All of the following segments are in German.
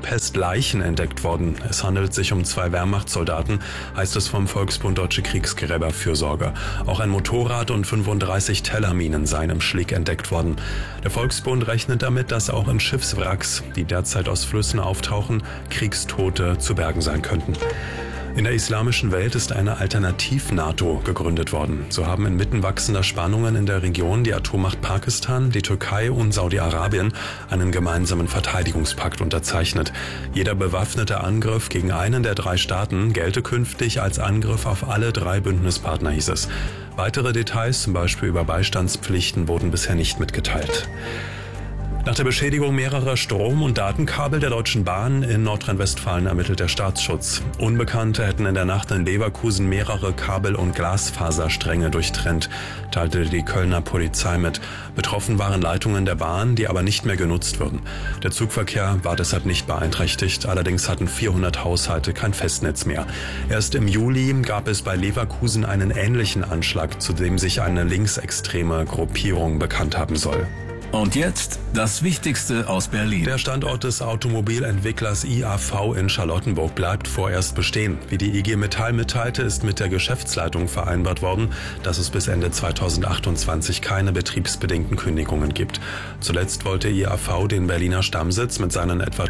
Budapest Leichen entdeckt worden. Es handelt sich um 2 Wehrmachtssoldaten, heißt es vom Volksbund Deutsche Kriegsgräberfürsorge. Auch ein Motorrad und 35 Tellerminen seien im Schlick entdeckt worden. Der Volksbund rechnet damit, dass auch in Schiffswracks, die derzeit aus Flüssen auftauchen, Kriegstote zu bergen sein könnten. In der islamischen Welt ist eine Alternativ-NATO gegründet worden. So haben inmitten wachsender Spannungen in der Region die Atommacht Pakistan, die Türkei und Saudi-Arabien einen gemeinsamen Verteidigungspakt unterzeichnet. Jeder bewaffnete Angriff gegen einen der 3 Staaten gelte künftig als Angriff auf alle 3 Bündnispartner, hieß es. Weitere Details, zum Beispiel über Beistandspflichten, wurden bisher nicht mitgeteilt. Nach der Beschädigung mehrerer Strom- und Datenkabel der Deutschen Bahn in Nordrhein-Westfalen ermittelt der Staatsschutz. Unbekannte hätten in der Nacht in Leverkusen mehrere Kabel- und Glasfaserstränge durchtrennt, teilte die Kölner Polizei mit. Betroffen waren Leitungen der Bahn, die aber nicht mehr genutzt würden. Der Zugverkehr war deshalb nicht beeinträchtigt, allerdings hatten 400 Haushalte kein Festnetz mehr. Erst im Juli gab es bei Leverkusen einen ähnlichen Anschlag, zu dem sich eine linksextreme Gruppierung bekannt haben soll. Und jetzt das Wichtigste aus Berlin. Der Standort des Automobilentwicklers IAV in Charlottenburg bleibt vorerst bestehen. Wie die IG Metall mitteilte, ist mit der Geschäftsleitung vereinbart worden, dass es bis Ende 2028 keine betriebsbedingten Kündigungen gibt. Zuletzt wollte IAV den Berliner Stammsitz mit seinen etwa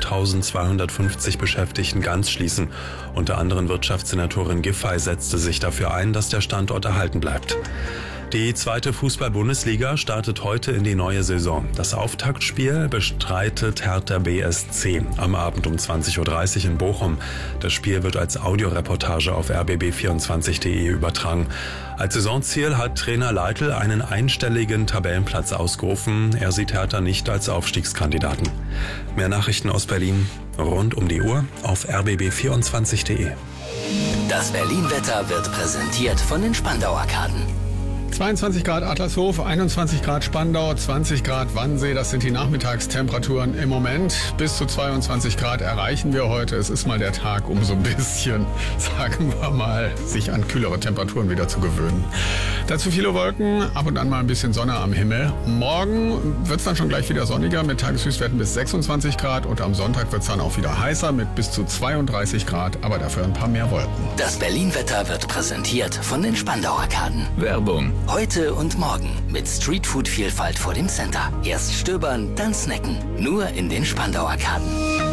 1250 Beschäftigten ganz schließen. Unter anderem Wirtschaftssenatorin Giffey setzte sich dafür ein, dass der Standort erhalten bleibt. Die 2. Fußball-Bundesliga startet heute in die neue Saison. Das Auftaktspiel bestreitet Hertha BSC am Abend um 20.30 Uhr in Bochum. Das Spiel wird als Audioreportage auf rbb24.de übertragen. Als Saisonziel hat Trainer Leitl einen einstelligen Tabellenplatz ausgerufen. Er sieht Hertha nicht als Aufstiegskandidaten. Mehr Nachrichten aus Berlin rund um die Uhr auf rbb24.de. Das Berlin-Wetter wird präsentiert von den Spandau-Arkaden. 22 Grad Adlershof, 21 Grad Spandau, 20 Grad Wannsee. Das sind die Nachmittagstemperaturen im Moment. Bis zu 22 Grad erreichen wir heute. Es ist mal der Tag, um so ein bisschen, sagen wir mal, sich an kühlere Temperaturen wieder zu gewöhnen. Dazu viele Wolken, ab und an mal ein bisschen Sonne am Himmel. Morgen wird es dann schon gleich wieder sonniger mit Tageshöchstwerten bis 26 Grad. Und am Sonntag wird es dann auch wieder heißer mit bis zu 32 Grad, aber dafür ein paar mehr Wolken. Das Berlin-Wetter wird präsentiert von den Spandau-Arkaden. Werbung. Heute und morgen mit Streetfood-Vielfalt vor dem Center. Erst stöbern, dann snacken. Nur in den Spandau-Arkaden.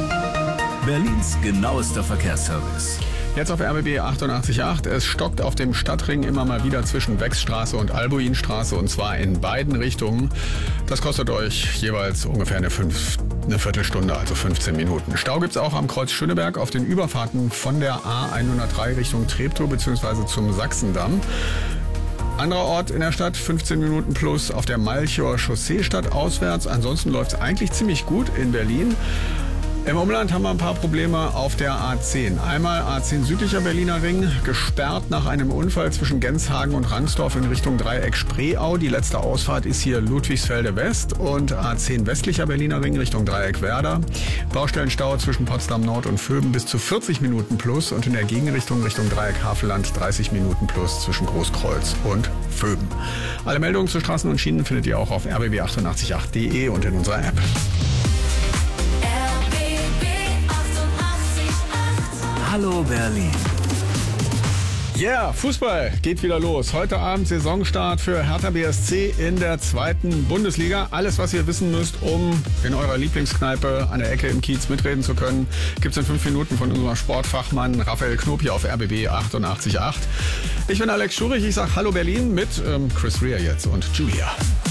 Berlins genauester Verkehrsservice. Jetzt auf RBB 88.8. Es stockt auf dem Stadtring immer mal wieder zwischen Wechsstraße und Albuinstraße und zwar in beiden Richtungen. Das kostet euch jeweils ungefähr eine Viertelstunde, also 15 Minuten. Stau gibt's auch am Kreuz Schöneberg auf den Überfahrten von der A103 Richtung Treptow bzw. zum Sachsendamm. Anderer Ort in der Stadt, 15 Minuten plus auf der Malchower Chaussee stadtauswärts. Ansonsten läuft es eigentlich ziemlich gut in Berlin. Im Umland haben wir ein paar Probleme auf der A10. Einmal A10 südlicher Berliner Ring, gesperrt nach einem Unfall zwischen Genshagen und Rangsdorf in Richtung Dreieck Spreeau. Die letzte Ausfahrt ist hier Ludwigsfelde West und A10 westlicher Berliner Ring Richtung Dreieck Werder. Baustellenstau zwischen Potsdam Nord und Vöben bis zu 40 Minuten plus und in der Gegenrichtung Richtung Dreieck Havelland 30 Minuten plus zwischen Großkreuz und Vöben. Alle Meldungen zu Straßen und Schienen findet ihr auch auf rbb888.de und in unserer App. Hallo Berlin. Yeah, Fußball geht wieder los. Heute Abend Saisonstart für Hertha BSC in der 2. Bundesliga. Alles, was ihr wissen müsst, um in eurer Lieblingskneipe an der Ecke im Kiez mitreden zu können, gibt's in 5 Minuten von unserem Sportfachmann Raphael Knob hier auf RBB 88.8. Ich bin Alex Schurich, ich sag Hallo Berlin mit Chris Rea jetzt und Julia.